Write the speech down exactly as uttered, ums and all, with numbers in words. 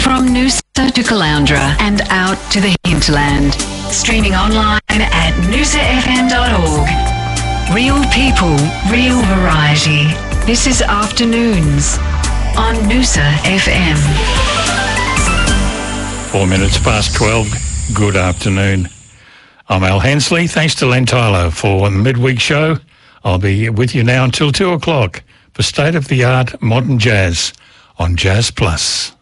From Noosa to Caloundra and out to the hinterland. Streaming online at noosa f m dot org. Real people, real variety. This is Afternoons on Noosa F M. Four minutes past twelve. Good afternoon. I'm Al Hensley. Thanks to Len Tyler for the midweek show. I'll be with you now until two o'clock for state-of-the-art modern jazz on Jazz Plus.